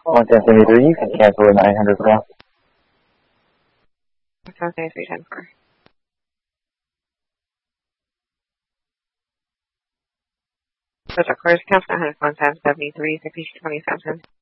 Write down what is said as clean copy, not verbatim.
11073, you can cancel a 900 call. Okay, 310. So the first count 173, 27.